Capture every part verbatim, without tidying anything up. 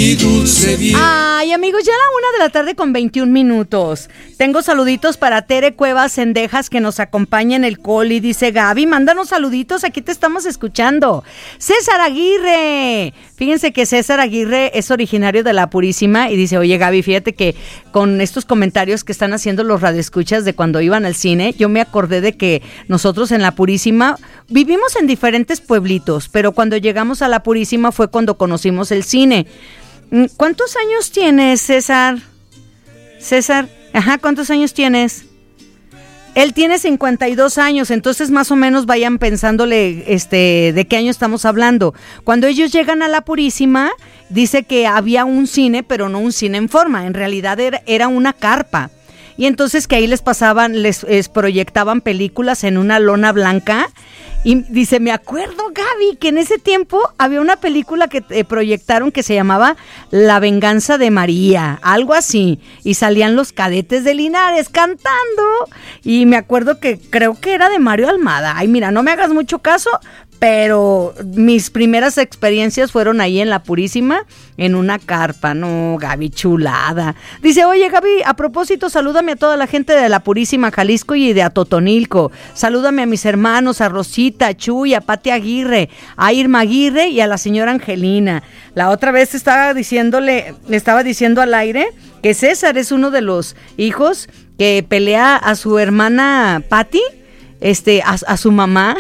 mi dulce bien. Ay, amigos, ya a la una de la tarde con veintiún minutos. Tengo saluditos para Tere Cuevas Cendejas, que nos acompaña en el call, y dice: Gaby, mándanos saluditos, aquí te estamos escuchando. César Aguirre, fíjense que César Aguirre es originario de La Purísima y dice: oye, Gaby, fíjate que con estos comentarios que están haciendo los radioescuchas de cuando iban al cine, yo me acordé de que nosotros en La Purísima vivimos en diferentes pueblitos, pero cuando llegamos a La Purísima fue cuando conocimos el cine. ¿Cuántos años tienes, César? César, ajá, ¿cuántos años tienes? Él tiene cincuenta y dos años, entonces más o menos vayan pensándole este, de qué año estamos hablando. Cuando ellos llegan a La Purísima, dice que había un cine, pero no un cine en forma, en realidad era, era una carpa. Y entonces que ahí les pasaban, les, les proyectaban películas en una lona blanca. Y dice, me acuerdo, Gaby, que en ese tiempo había una película que eh, proyectaron que se llamaba La Venganza de María, algo así, y salían los Cadetes de Linares cantando, y me acuerdo que creo que era de Mario Almada. Ay, mira, no me hagas mucho caso, pero mis primeras experiencias fueron ahí en La Purísima, en una carpa. No, Gaby, chulada. Dice, oye, Gaby, a propósito, salúdame a toda la gente de La Purísima, Jalisco, y de Atotonilco. Salúdame a mis hermanos, a Rosita, a Chuy, a Pati Aguirre, a Irma Aguirre y a la señora Angelina. La otra vez estaba diciéndole, le estaba diciendo al aire que César es uno de los hijos que pelea a su hermana Pati, este, a, a su mamá.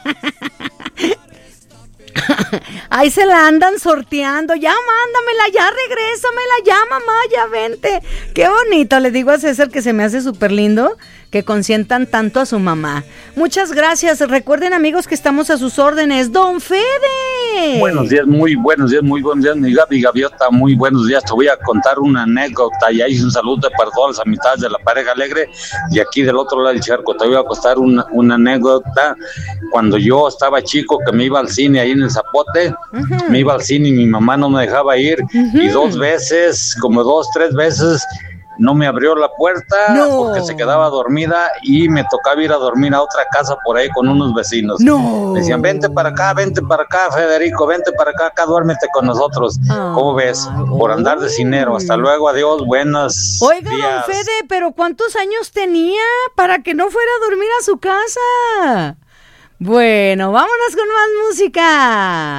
Ahí se la andan sorteando. Ya mándamela, ya regrésamela, ya mamá, ya vente. Qué bonito, le digo a César que se me hace súper lindo que consientan tanto a su mamá. Muchas gracias. Recuerden, amigos, que estamos a sus órdenes. Don Fede. Buenos días, muy buenos días, muy buenos días, mi Gaby Gaviota, muy buenos días. Te voy a contar una anécdota y ahí un saludo para todas las amistades de La Pareja Alegre y aquí del otro lado del charco. Te voy a contar una, una anécdota. Cuando yo estaba chico, que me iba al cine ahí en el Zapote, uh-huh. me iba al cine y mi mamá no me dejaba ir, uh-huh. y dos veces, como dos, tres veces, no me abrió la puerta, no. porque se quedaba dormida y me tocaba ir a dormir a otra casa por ahí con unos vecinos. No. Me decían, vente para acá, vente para acá, Federico, vente para acá, acá duérmete con nosotros. Oh. ¿Cómo ves? Por andar de cinero. Hasta luego, adiós, buenos Oiga, días. Don Fede, pero ¿cuántos años tenía para que no fuera a dormir a su casa? Bueno, vámonos con más música.